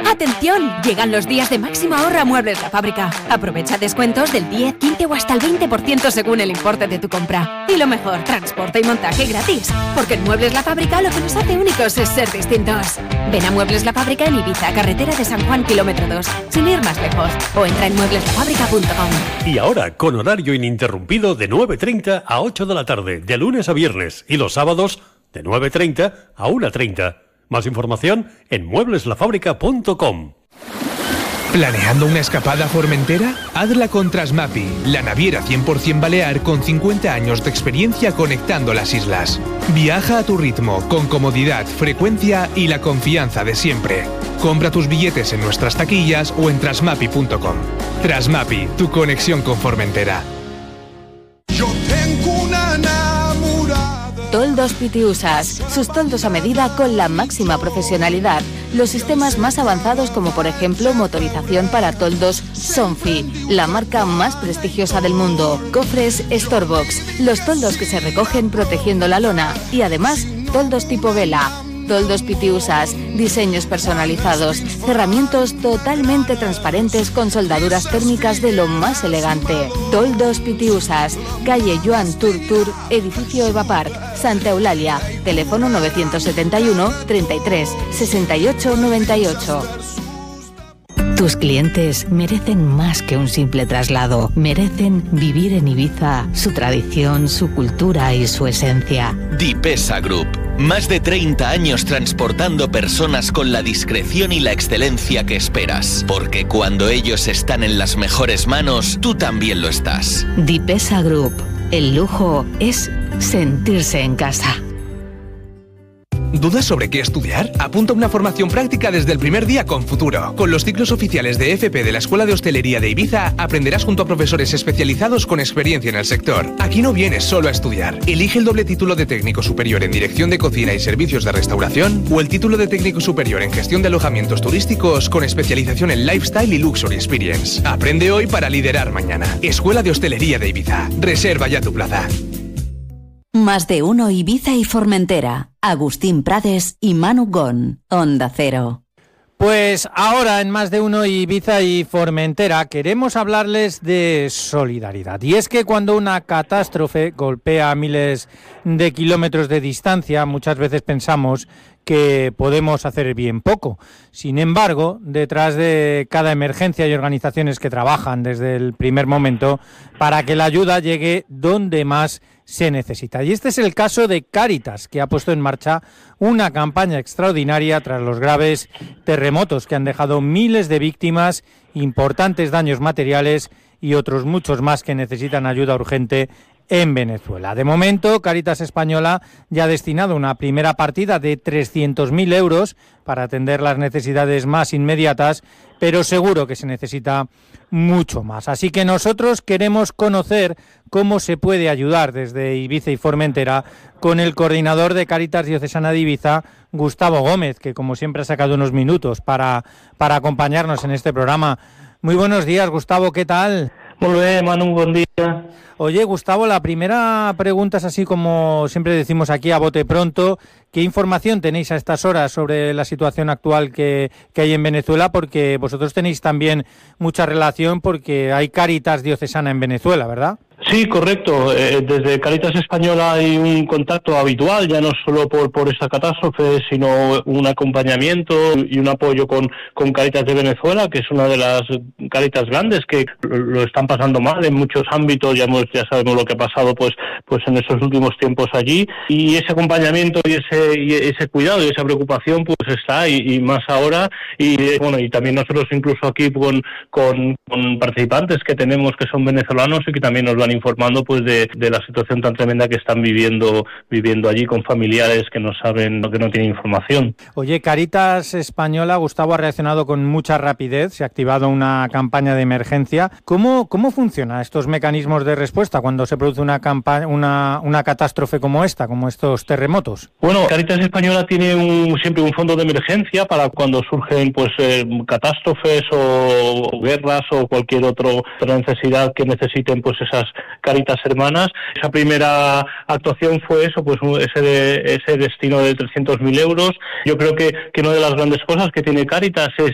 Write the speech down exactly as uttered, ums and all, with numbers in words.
¡Atención! Llegan los días de máximo ahorro a Muebles La Fábrica. Aprovecha descuentos del diez, quince o hasta el veinte por ciento según el importe de tu compra. Y lo mejor, transporte y montaje gratis. Porque en Muebles La Fábrica lo que nos hace únicos es ser distintos. Ven a Muebles La Fábrica en Ibiza, carretera de San Juan, kilómetro dos, sin ir más lejos. O entra en muebles la fábrica punto com. Y ahora, con horario ininterrumpido de nueve treinta a ocho de la tarde, de lunes a viernes. Y los sábados, de nueve treinta a una treinta. Más información en muebles la fábrica punto com. ¿Planeando una escapada a Formentera? Hazla con Trasmapi, la naviera cien por ciento balear con cincuenta años de experiencia conectando las islas. Viaja a tu ritmo, con comodidad, frecuencia y la confianza de siempre. Compra tus billetes en nuestras taquillas o en trasmapi punto com. Trasmapi, tu conexión con Formentera. Yo tengo una enamorada. Toldos Pitiusas, sus toldos a medida con la máxima profesionalidad. Los sistemas más avanzados como por ejemplo motorización para toldos Sonfi, la marca más prestigiosa del mundo. Cofres Storebox, los toldos que se recogen protegiendo la lona. Y además, toldos tipo vela. Toldos Pitiusas, diseños personalizados, cerramientos totalmente transparentes con soldaduras térmicas de lo más elegante. Toldos Pitiusas, calle Joan Turtur, edificio Eva Park, Santa Eulalia, teléfono novecientos setenta y uno, treinta y tres, sesenta y ocho, noventa y ocho. Tus clientes merecen más que un simple traslado. Merecen vivir en Ibiza, su tradición, su cultura y su esencia. Dipesa Group. Más de treinta años transportando personas con la discreción y la excelencia que esperas. Porque cuando ellos están en las mejores manos, tú también lo estás. Dipesa Group. El lujo es sentirse en casa. ¿Dudas sobre qué estudiar? Apunta a una formación práctica desde el primer día con Futuro. Con los ciclos oficiales de F P de la Escuela de Hostelería de Ibiza, aprenderás junto a profesores especializados con experiencia en el sector. Aquí no vienes solo a estudiar. Elige el doble título de técnico superior en dirección de cocina y servicios de restauración o el título de técnico superior en gestión de alojamientos turísticos con especialización en lifestyle y luxury experience. Aprende hoy para liderar mañana. Escuela de Hostelería de Ibiza. Reserva ya tu plaza. Más de uno Ibiza y Formentera. Agustín Prades y Manu Gon. Onda Cero. Pues ahora en Más de uno Ibiza y Formentera queremos hablarles de solidaridad. Y es que cuando una catástrofe golpea a miles de kilómetros de distancia, muchas veces pensamos que podemos hacer bien poco. Sin embargo, detrás de cada emergencia hay organizaciones que trabajan desde el primer momento para que la ayuda llegue donde más se necesita. Y este es el caso de Cáritas, que ha puesto en marcha una campaña extraordinaria tras los graves terremotos que han dejado miles de víctimas, importantes daños materiales y otros muchos más que necesitan ayuda urgente en Venezuela. De momento, Cáritas Española ya ha destinado una primera partida de trescientos mil euros para atender las necesidades más inmediatas, pero seguro que se necesita mucho más. Así que nosotros queremos conocer cómo se puede ayudar desde Ibiza y Formentera con el coordinador de Cáritas Diocesana de Ibiza, Gustavo Gómez, que como siempre ha sacado unos minutos para, para acompañarnos en este programa. Muy buenos días, Gustavo, ¿qué tal? Muy bien, Manu, buen día. Oye, Gustavo, la primera pregunta es así como siempre decimos aquí a bote pronto. ¿Qué información tenéis a estas horas sobre la situación actual que, que hay en Venezuela? Porque vosotros tenéis también mucha relación porque hay Cáritas Diocesana en Venezuela, ¿verdad? Sí, correcto. Eh, desde Cáritas Española hay un contacto habitual, ya no solo por, por esta catástrofe, sino un acompañamiento y un apoyo con, con Cáritas de Venezuela, que es una de las Cáritas grandes que lo están pasando mal en muchos ámbitos. Ya, hemos, ya sabemos lo que ha pasado pues, pues en esos últimos tiempos allí. Y ese acompañamiento y ese, y ese cuidado y esa preocupación pues está, y, y más ahora. Y bueno, y también nosotros incluso aquí con, con, con participantes que tenemos que son venezolanos y que también nos van informando pues de, de la situación tan tremenda que están viviendo viviendo allí, con familiares que no saben, que no tienen información. Oye, Cáritas Española, Gustavo, ha reaccionado con mucha rapidez, se ha activado una campaña de emergencia. ¿Cómo, cómo funcionan estos mecanismos de respuesta cuando se produce una, campa- una, una catástrofe como esta, como estos terremotos? Bueno, Cáritas Española tiene un, siempre un fondo de emergencia para cuando surgen pues eh, catástrofes o, o guerras o cualquier otro, otra necesidad que necesiten pues esas Cáritas hermanas. Esa primera actuación fue eso, pues ese, ese destino de trescientos mil euros. Yo creo que, que una de las grandes cosas que tiene Cáritas es